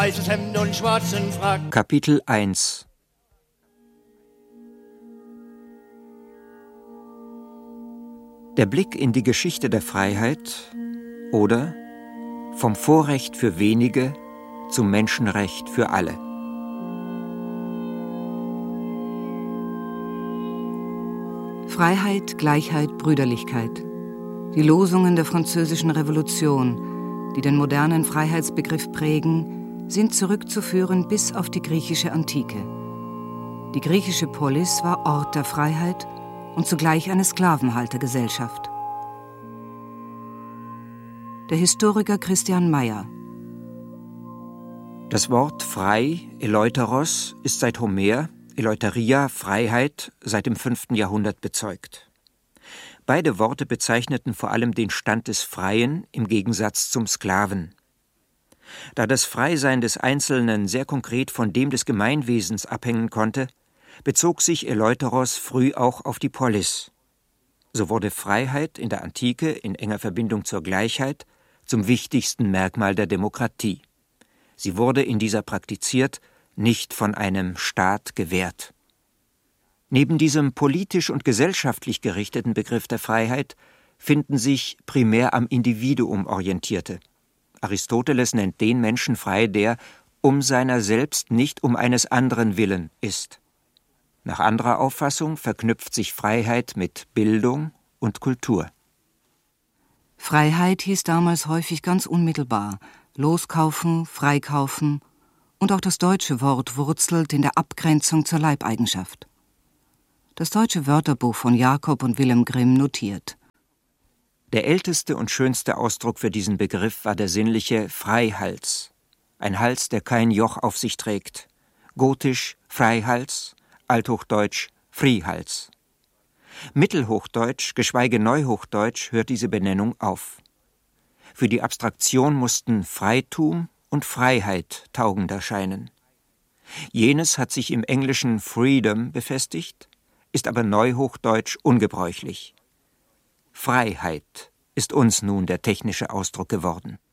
Weißes Hemd und schwarzen Frack. Kapitel 1. Der Blick in die Geschichte der Freiheit oder vom Vorrecht für wenige zum Menschenrecht für alle. Freiheit, Gleichheit, Brüderlichkeit. Die Losungen der Französischen Revolution, die den modernen Freiheitsbegriff prägen, sind zurückzuführen bis auf die griechische Antike. Die griechische Polis war Ort der Freiheit und zugleich eine Sklavenhaltergesellschaft. Der Historiker Christian Mayer. Das Wort frei, Eleuteros, ist seit Homer, Eleuteria, Freiheit, seit dem 5. Jahrhundert bezeugt. Beide Worte bezeichneten vor allem den Stand des Freien im Gegensatz zum Sklaven. Da das Freisein des Einzelnen sehr konkret von dem des Gemeinwesens abhängen konnte, bezog sich Eleuteros früh auch auf die Polis. So wurde Freiheit in der Antike in enger Verbindung zur Gleichheit zum wichtigsten Merkmal der Demokratie. Sie wurde in dieser praktiziert, nicht von einem Staat gewährt. Neben diesem politisch und gesellschaftlich gerichteten Begriff der Freiheit finden sich primär am Individuum orientierte. Aristoteles nennt den Menschen frei, der um seiner selbst, nicht um eines anderen willen ist. Nach anderer Auffassung verknüpft sich Freiheit mit Bildung und Kultur. Freiheit hieß damals häufig ganz unmittelbar: loskaufen, freikaufen, und auch das deutsche Wort wurzelt in der Abgrenzung zur Leibeigenschaft. Das deutsche Wörterbuch von Jakob und Wilhelm Grimm notiert: Der älteste und schönste Ausdruck für diesen Begriff war der sinnliche Freihals. Ein Hals, der kein Joch auf sich trägt. Gotisch Freihals, althochdeutsch Friehals. Mittelhochdeutsch, geschweige Neuhochdeutsch, hört diese Benennung auf. Für die Abstraktion mussten Freitum und Freiheit taugend erscheinen. Jenes hat sich im Englischen Freedom befestigt, ist aber neuhochdeutsch ungebräuchlich. Freiheit ist uns nun der technische Ausdruck geworden.